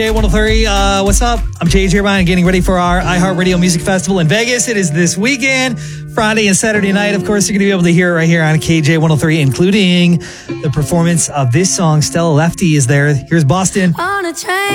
K103, what's up? I'm JJ Ryan, getting ready for our iHeartRadio Music Festival in Vegas. It is this weekend, Friday and Saturday night. Of course, you're going to be able to hear it right here on KJ103, including the performance of this song. Stella Lefty is there. Here's Boston. On a train.